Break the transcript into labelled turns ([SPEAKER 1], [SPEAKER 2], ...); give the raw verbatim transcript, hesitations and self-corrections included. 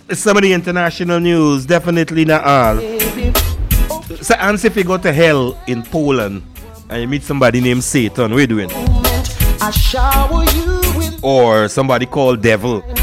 [SPEAKER 1] some of the international news, definitely not all. So, and if you go to hell in Poland and you meet somebody named Satan, what are you doing? Or somebody called Devil.